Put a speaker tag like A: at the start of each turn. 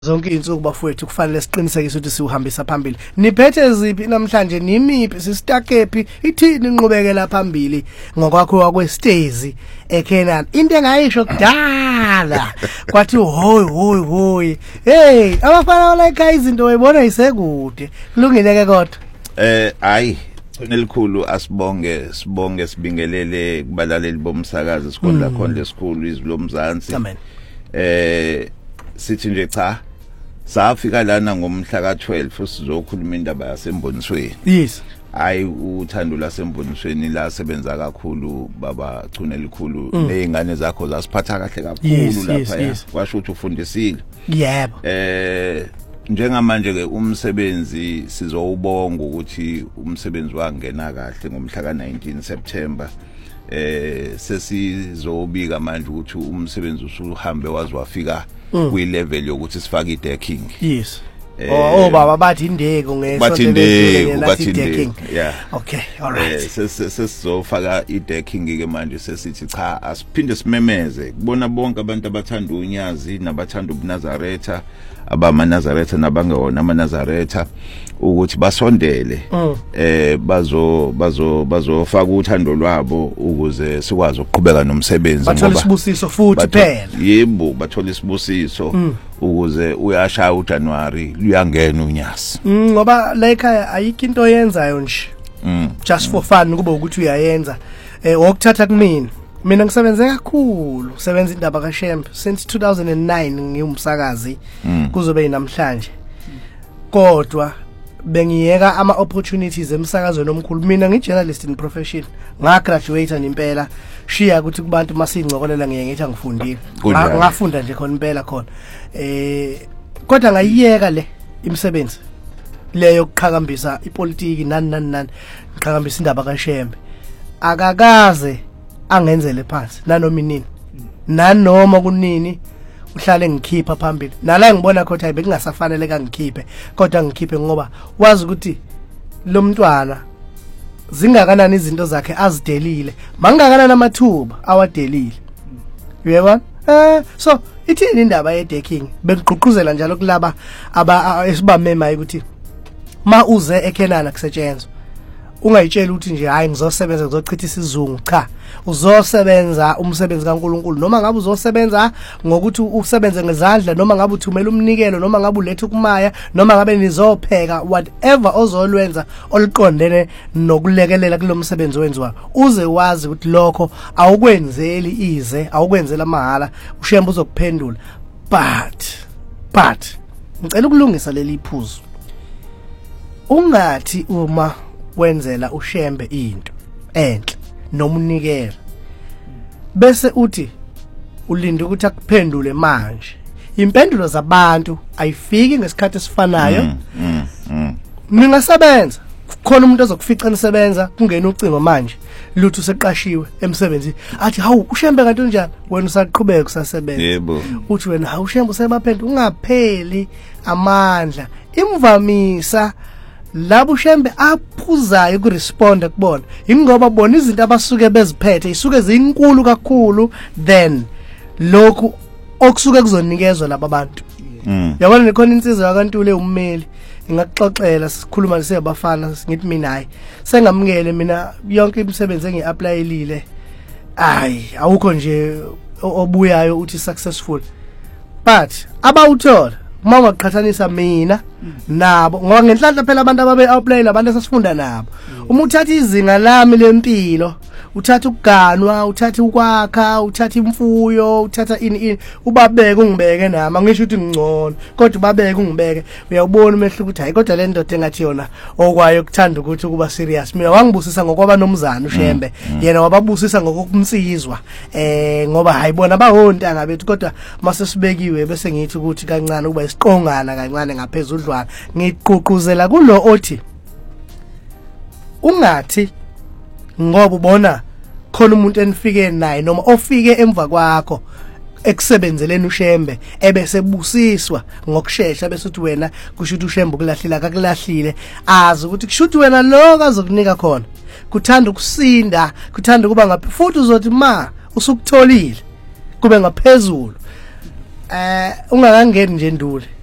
A: zonke insuku bafowethu kufanele siqinisekise ukuthi siuhambisa phambili. Niphethe ziphi namhlanje nimiphi sistakephi ithini inqubekela phambili ngokwakho kwestezi eKenani. Into engayisho kudala kwathi hoyi hey abafana la ekhaya izinto wayibona isekude kulungileke kodwa
B: hayi nelikhulu asibonge sibingelele kubalaleli bomsakazi sikhonda khona lesikhulu izwi lomzansi.
A: Amen.
B: Sithi nje cha safika lana ngomhla ka12 sizokhuluma indaba yasembonisweni.
A: Yes.
B: Hayi uthando lasembonisweni la sebenza kakhulu baba Chune likhulu nezingane zakho zasiphatha kahle kakhulu lapha kwasho ukuthi ufundisile.
A: Yebo.
B: Njengamanje ke umsebenzi sizowubonga ukuthi umsebenzi wangena kahle ngomhla ka19 September. Sesizobika manje ukuthi umsebenzi usuhambe wazwafika kwi-level yokuthi sifake i-decking.
A: Yes. Baba bathi indeko ngesonto
B: decking. Yeah.
A: Okay, all right.
B: Sesizofaka i-decking ke manje sesithi cha asiphinde simemeze kubona bonke abantu abathanda unyazi nabathanda ubuNazaretha abamaNazaretha nabangewona amaNazaretha ukuthi basondele bazofaka uthando lwabo ukuze sikwazi ukuqhubeka nomsebenzi
A: ngoba bathola isibusiso futhi phela.
B: Yebo bathola isibusiso ukuze uyashaya uJanuary luyangena unyasi.
A: Ngoba la ekhaya ayikho into oyenzayo nje. Just for fun kube ukuthi uyayenza. Okuthatha kumina. Mina ngisebenze kakhulu, sebenza indaba kaShembe since 2009 ngiyumsakazi kuzobe namhlanje. Kodwa bengiyeka ama opportunities emsakazweni omkhulu. Mina ngijournalist in profession. Ngagraduate impela. Shiya ukuthi kubantu masingcokolela ngiyengithi ngifundile. Ngafunda nje khona impela khona. Kodwa ngayiyeka le imisebenzi leyo kuqhakambisa ipolitiki nani ngiqhakambisa indaba kaShembe. Akakaze angenzele phansi nanominini nanoma kunini uhlale ngikhipha phambili nala ngibona khotha hayi bekungasafanele kangikhiphe kodwa ngikhiphe ngoba wazi ukuthi lo mntwana zingakanani izinto zakhe azidelile mangakanani amathuba awadelile uyabona. So ithini indaba ye-decking bengigqugquzela njalo kulaba esibamema ukuthi ma uze eKenana kusetshenzwa ungayitshela ukuthi nje hayi ngizosebenza ngizochitha isizungu cha uzosebenza umsebenzi kaNkuluNkulu noma ngabe uzosebenza ngokuthi usebenze ngezandla noma ngabe uthumela umnikelo noma ngabe ulethe kumaya noma ngabe nizopheka whatever ozolwenza oliqondene nokulekelela kulomsebenzi owenziwa uze wazi ukuthi lokho awukwenzeli ize awukwenzela mahala uShembe uzokuphendula but ngicela ukulungisa leli iphuzu ungathi uma wenzela uShembe into enhle noma unikela bese uthi ulinda ukuthi akuphendule manje impendulo zabantu ayifiki ngesikhathi esifanayo. Ningasebenza khona umuntu ozokufica nisebenza kungena ucingo manje lutho seqashiwe emsebenzini athi hawu uShembe kanti njani wena usaqhubeka usasebenza.
B: Yebo
A: uthi wena hawu uShembe usebaphendula ungapheli amandla imvamisa labo uShembe aphuzayo ukuresponda kubona ingoba bona izinto abasuke beziphethe isuke zinkulu kakhulu then lokhu okusuke kuzonikezwa laba bantu. Yabona nekhona insizwa yakanTule ummeli ngingaxoxela sikhuluma nesebafana ngithi mina hayi sengamukele mina yonke imisebenzi engiapplyelile hayi awukho nje obuyayo uthi successful but abawuthola uma ungaqhathanisa mina nabo ngoba ngenhlanhla phela abantu ababe apply labantu esasifunda nabo uma uthatha izinga lami lempilo uthatha ukuganwa uthatha ukwakha uthatha imfuyo uthatha ini ubabeke ungibeke nama ngisho ukuthi ngcono kodwa ubabeke ungibeke uyabona umehlo ukuthi hayi kodwa le ndoda engathi yona okwayo ukuthanda ukuthi kuba serious mina wangibusisa ngokwaba nomzana uShembe yena wababusisa ngokumsizwa ngoba hayibona bahontanga bethu kodwa mase sibekiwe bese ngithi ukuthi kancane kuba isiqongana kancane ngaphezudlwana ngiqhuquzela kulo othi ungathi ngoba ubona khona umuntu enifike naye noma ofike emva kwakho ekusebenzeleni uShembe ebese busiswa ngokusheshsha bese uthi wena kusho ukuthi uShembe ukulahlila akakulahlile azi ukuthi kusho ukuthi wena lo kazokunika khona kuthanda ukusinda kuthanda kuba ngaphi futhi uzothi ma usukutholile kube ngaphezulu ungakangeni nje Nduli